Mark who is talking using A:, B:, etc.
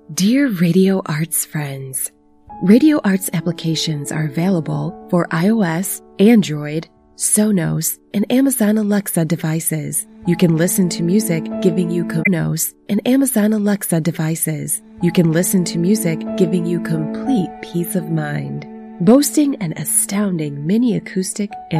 A: Dear Radio Arts friends, Radio Arts applications are available for iOS, Android, Sonos, and Amazon Alexa devices. You can listen to music giving you Sonos and Amazon Alexa devices. You can listen to music giving you complete peace of mind. Boasting an astounding mini acoustic and